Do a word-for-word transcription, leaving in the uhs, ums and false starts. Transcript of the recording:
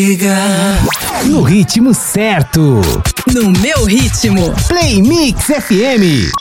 No ritmo certo. No meu ritmo. Play Mix F M.